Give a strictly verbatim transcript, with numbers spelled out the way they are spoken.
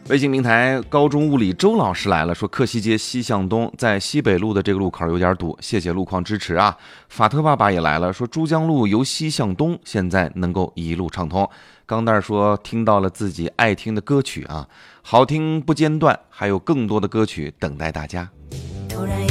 微信平台高中物理周老师来了，说克西街西向东在西北路的这个路口有点堵，谢谢路况支持啊。法特爸爸也来了，说珠江路由西向东现在能够一路畅通。钢蛋说听到了自己爱听的歌曲啊，好听不间断，还有更多的歌曲等待大家。